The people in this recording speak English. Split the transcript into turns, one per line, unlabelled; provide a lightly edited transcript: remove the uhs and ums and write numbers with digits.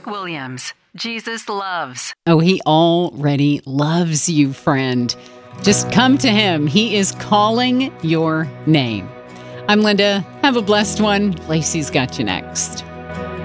Rick Williams, Jesus Loves.
Oh, he already loves you, friend. Just come to him. He is calling your name. I'm Linda. Have a blessed one. Lacey's got you next.